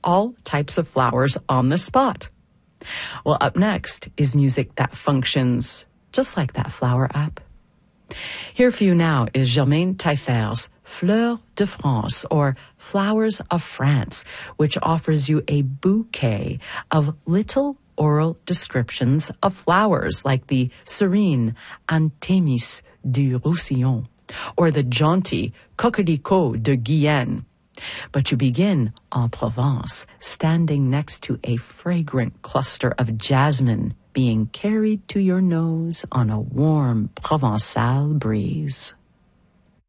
all types of flowers on the spot. Well, up next is music that functions just like that flower app. Here for you now is Germaine Taillefer's Fleurs de France, or Flowers of France, which offers you a bouquet of little oral descriptions of flowers like the serene Anthémis du Roussillon or the jaunty Coquelicot de Guyenne. But you begin en Provence, standing next to a fragrant cluster of jasmine being carried to your nose on a warm Provençal breeze.